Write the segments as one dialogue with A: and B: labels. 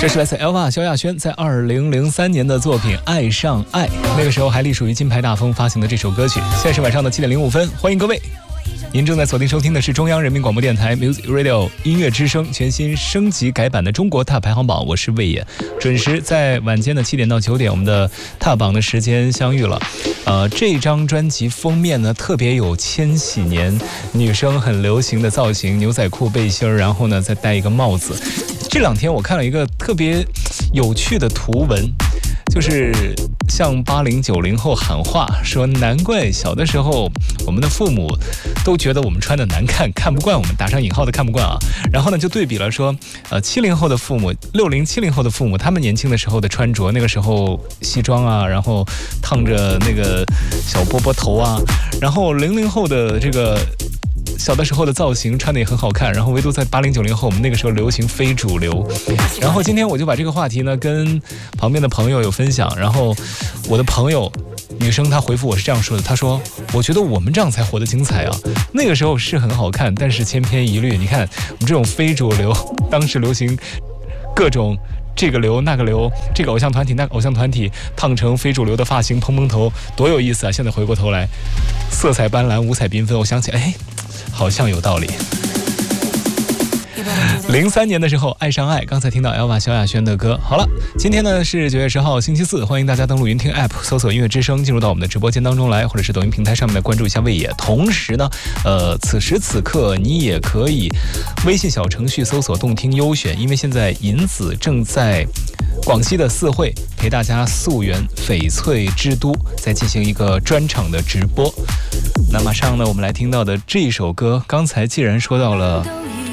A: 这是来自 Elva 萧亚轩在2003年的作品《爱上爱》，那个时候还隶属于金牌大风发行的这首歌曲。现在是晚上的7点05分，欢迎各位。您正在锁定收听的是中央人民广播电台 Music Radio 音乐之声全新升级改版的中国踏排行榜，我是魏野，准时在晚间的7点到9点，我们的踏榜的时间相遇了。这张专辑封面呢，特别有千禧年女生很流行的造型，牛仔裤背心，然后呢再戴一个帽子。这两天我看了一个特别有趣的图文，就是向80、90后喊话，说难怪小的时候我们的父母都觉得我们穿的难看，看不惯我们，打上引号的看不惯啊。然后呢就对比了说，70后的父母，60、70后的父母，他们年轻的时候的穿着，那个时候西装啊，然后烫着那个小波波头啊，然后00后的这个小的时候的造型穿的也很好看，然后唯独在80、90后我们那个时候流行非主流。然后今天我就把这个话题呢跟旁边的朋友有分享，然后我的朋友女生她回复我是这样说的，她说我觉得我们这样才活得精彩啊，那个时候是很好看，但是千篇一律，你看我们这种非主流，当时流行各种这个流那个流，这个偶像团体那个偶像团体，烫成非主流的发型，蓬蓬头，多有意思啊。现在回过头来色彩斑斓，五彩缤纷，我想起好像有道理。03年的时候，爱上爱，刚才听到 Elva 萧亚轩的歌。好了，今天呢是9月10号星期四，欢迎大家登录云听 App 搜索音乐之声，进入到我们的直播间当中来，或者是抖音平台上面来关注一下魏野。同时呢此时此刻你也可以微信小程序搜索动听优选，因为现在银子正在广西的四会陪大家溯源翡翠之都，在进行一个专场的直播。那马上呢我们来听到的这一首歌，刚才既然说到了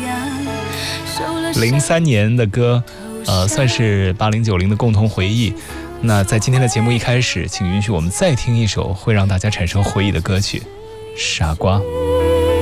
A: 03年的歌，算是80、90的共同回忆。那在今天的节目一开始，请允许我们再听一首会让大家产生回忆的歌曲《傻瓜》。